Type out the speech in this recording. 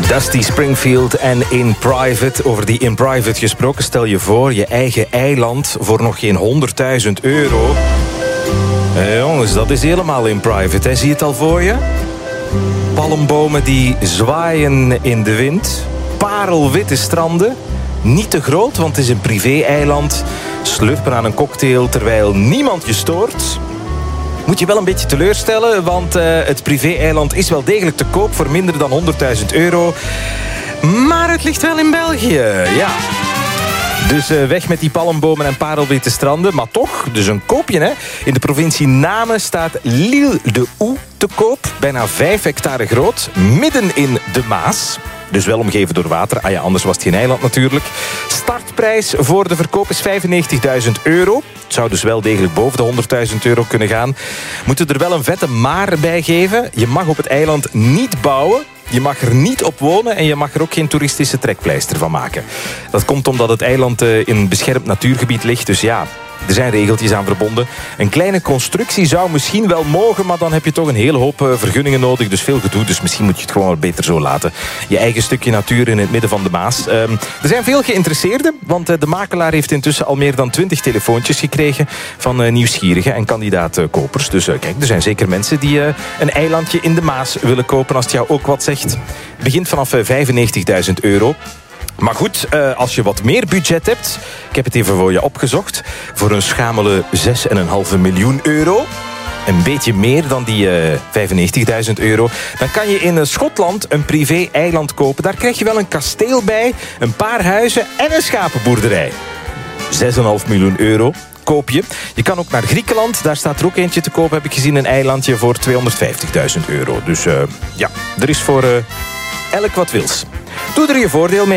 Dusty Springfield en In Private. Over die In Private gesproken, stel je voor je eigen eiland voor nog geen €100.000. Jongens, dat is helemaal in private, hè? Zie je het al voor je? Palmbomen die zwaaien in de wind. Parelwitte stranden. Niet te groot, want het is een privé-eiland. Slurpen aan een cocktail terwijl niemand je stoort. Moet je wel een beetje teleurstellen, want het privé-eiland is wel degelijk te koop voor minder dan €100.000. Maar het ligt wel in België, ja. Dus weg met die palmbomen en parelwitte stranden. Maar toch, dus een koopje, hè. In de provincie Namen staat L'Île de Hoe te koop. Bijna 5 hectare groot, midden in de Maas. Dus wel omgeven door water. Ah ja, anders was het geen eiland natuurlijk. Startprijs voor de verkoop is €95.000. Het zou dus wel degelijk boven de €100.000 kunnen gaan. Moeten er wel een vette maar bij geven. Je mag op het eiland niet bouwen. Je mag er niet op wonen en je mag er ook geen toeristische trekpleister van maken. Dat komt omdat het eiland in een beschermd natuurgebied ligt. Dus ja, er zijn regeltjes aan verbonden. Een kleine constructie zou misschien wel mogen, maar dan heb je toch een hele hoop vergunningen nodig. Dus veel gedoe, dus misschien moet je het gewoon wat beter zo laten. Je eigen stukje natuur in het midden van de Maas. Er zijn veel geïnteresseerden, want de makelaar heeft intussen al meer dan 20 telefoontjes gekregen van nieuwsgierigen en kandidaatkopers. Dus kijk, er zijn zeker mensen die een eilandje in de Maas willen kopen als het jou ook wat zegt. Het begint vanaf €95.000. Maar goed, als je wat meer budget hebt, ik heb het even voor je opgezocht, voor een schamele €6,5 miljoen, een beetje meer dan die €95.000, dan kan je in Schotland een privé-eiland kopen. Daar krijg je wel een kasteel bij, een paar huizen en een schapenboerderij. €6,5 miljoen koop je. Je kan ook naar Griekenland, daar staat er ook eentje te koop, heb ik gezien, een eilandje voor €250.000. Dus ja, er is voor elk wat wils. Doe er je voordeel mee.